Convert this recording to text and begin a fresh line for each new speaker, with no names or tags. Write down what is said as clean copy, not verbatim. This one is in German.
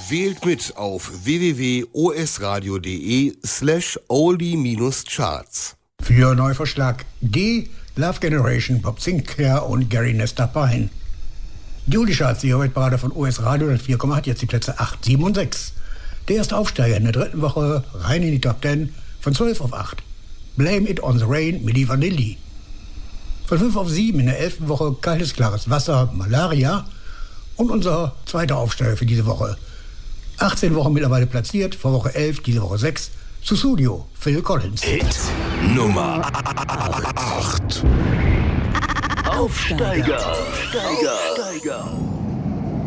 Wählt mit auf www.osradio.de/oldie-charts.
Für Neuvorschlag D, Love Generation, Bob Sinclair und Gary Nestor Pine. Die Oldie-Charts, die Hörbarade von OS Radio 104, hat jetzt die Plätze 8, 7 und 6. Der erste Aufsteiger in der dritten Woche rein in die Top 10 von 12 auf 8. Blame It on the Rain, Milli Vanilli. Von 5 auf 7 in der 11. Woche Kaltes, klares Wasser, Malaria. Und unser zweiter Aufsteiger für diese Woche. 18 Wochen mittlerweile platziert, vor Woche 11, diese Woche 6. Sussudio, Phil Collins.
Hit Nummer 8. Aufsteiger.